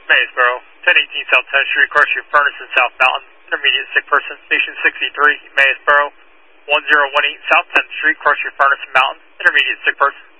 Maysboro, 1018 South 10th Street, across your furnace in South Mountain. Intermediate sick person, station 63, Maysboro, 1018 South 10th Street, across your furnace in Mountain. Intermediate sick person.